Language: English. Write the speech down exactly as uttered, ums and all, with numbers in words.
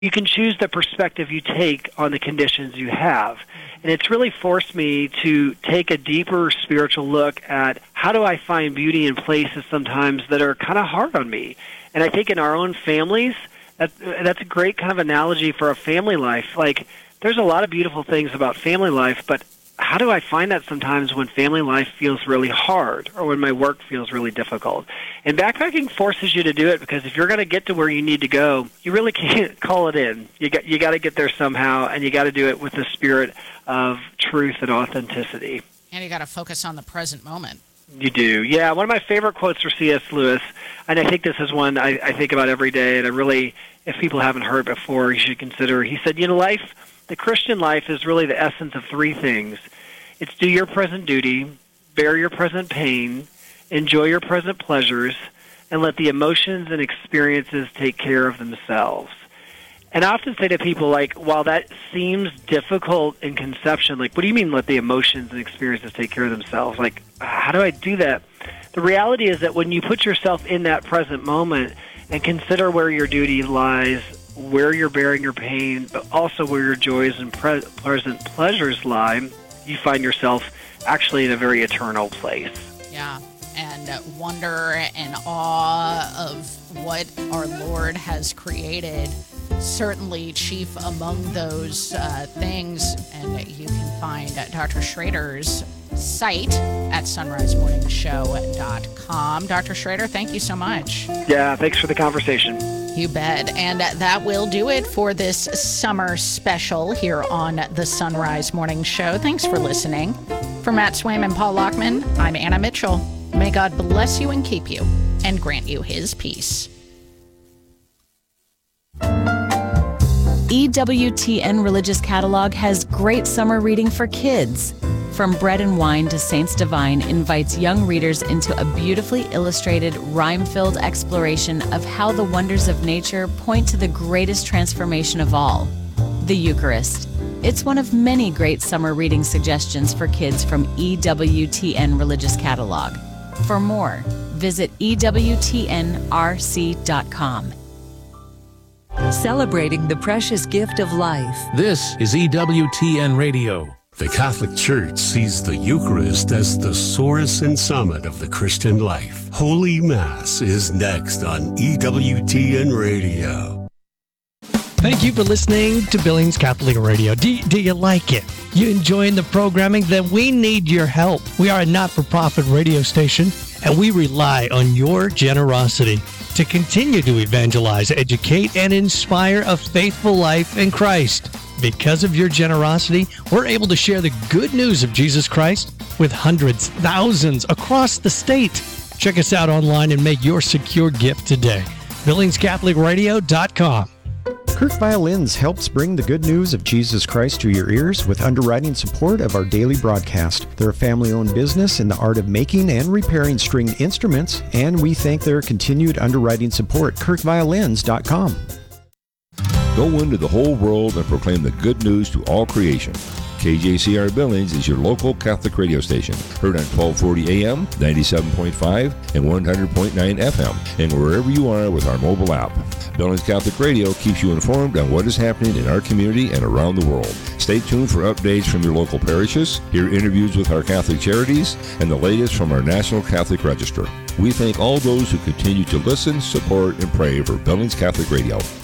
you can choose the perspective you take on the conditions you have. And it's really forced me to take a deeper spiritual look at how do I find beauty in places sometimes that are kind of hard on me. And I think in our own families, that, that's a great kind of analogy for a family life. Like, there's a lot of beautiful things about family life, but how do I find that sometimes when family life feels really hard or when my work feels really difficult? And backpacking forces you to do it, because if you're going to get to where you need to go, you really can't call it in. You got you got to get there somehow, and you got to do it with the spirit of truth and authenticity. And you got to focus on the present moment. You do. Yeah, one of my favorite quotes for C S. Lewis, and I think this is one I, I think about every day, and I really, if people haven't heard it before, you should consider. He said, you know, life... The Christian life is really the essence of three things. It's do your present duty, bear your present pain, enjoy your present pleasures, and let the emotions and experiences take care of themselves. And I often say to people, like, while that seems difficult in conception, like, what do you mean let the emotions and experiences take care of themselves? Like, how do I do that? The reality is that when you put yourself in that present moment and consider where your duty lies, where you're bearing your pain, but also where your joys and pre- present pleasures lie, you find yourself actually in a very eternal place. Yeah, and wonder and awe of what our Lord has created. Certainly chief among those uh, things, and you can find Doctor Schrader's site at sunrise morning show dot com. Doctor Schrader, thank you so much. Yeah, thanks for the conversation. You bet. And that will do it for this summer special here on the Sunrise Morning Show. Thanks for listening. For Matt Swaim and Paul Lockman, I'm Anna Mitchell. May God bless you and keep you and grant you his peace. E W T N Religious Catalog has great summer reading for kids. From Bread and Wine to Saints Divine invites young readers into a beautifully illustrated, rhyme-filled exploration of how the wonders of nature point to the greatest transformation of all, the Eucharist. It's one of many great summer reading suggestions for kids from E W T N Religious Catalog. For more, visit E W T N R C dot com. Celebrating the precious gift of life. This is E W T N Radio. The Catholic Church sees the Eucharist as the source and summit of the Christian life. Holy Mass is next on E W T N Radio. Thank you for listening to Billings Catholic Radio. Do, do you like it? You enjoying the programming? Then we need your help. We are a not-for-profit radio station, and we rely on your generosity to continue to evangelize, educate, and inspire a faithful life in Christ. Because of your generosity, we're able to share the good news of Jesus Christ with hundreds, thousands across the state. Check us out online and make your secure gift today. Billings Catholic Radio dot com. Kirk Violins helps bring the good news of Jesus Christ to your ears with underwriting support of our daily broadcast. They're a family-owned business in the art of making and repairing stringed instruments, and we thank their continued underwriting support. Kirk Violins dot com. Go into the whole world and proclaim the good news to all creation. K J C R Billings is your local Catholic radio station, heard on twelve forty A M, ninety-seven point five, and one hundred point nine F M, and wherever you are with our mobile app. Billings Catholic Radio keeps you informed on what is happening in our community and around the world. Stay tuned for updates from your local parishes, hear interviews with our Catholic charities, and the latest from our National Catholic Register. We thank all those who continue to listen, support, and pray for Billings Catholic Radio.